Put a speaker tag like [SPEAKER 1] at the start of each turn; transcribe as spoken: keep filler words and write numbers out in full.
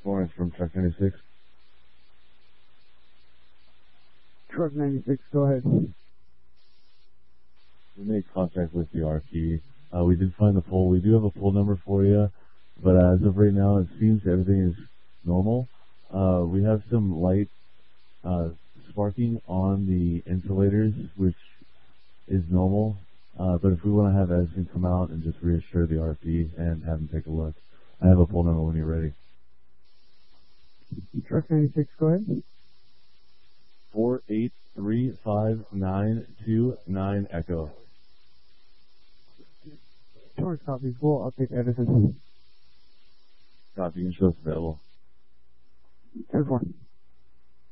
[SPEAKER 1] Lawrence from Truck ninety-six.
[SPEAKER 2] Truck ninety-six, go ahead.
[SPEAKER 1] We made contact with the R P. Uh, we did find the pole. We do have a pole number for you, but as of right now, it seems everything is normal. Uh, we have some light uh, sparking on the insulators, which is normal. Uh, but if we want to have Edison come out and just reassure the R P and have him take a look, I have a pole number when you're ready.
[SPEAKER 2] Truck ninety-six, go ahead.
[SPEAKER 1] four eight three five nine two nine Echo.
[SPEAKER 2] Torrance copy, full. I'll take Edison.
[SPEAKER 1] Copy, you can show us available.
[SPEAKER 2] ten four.